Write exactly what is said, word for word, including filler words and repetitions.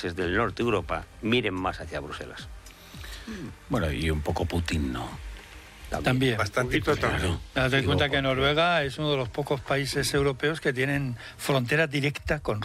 países del norte de Europa miren más hacia Bruselas. Bueno, y un poco Putin, ¿no? También. Bastante también. Date Digo, cuenta que porque- Noruega es uno de los pocos países europeos que tienen frontera directa con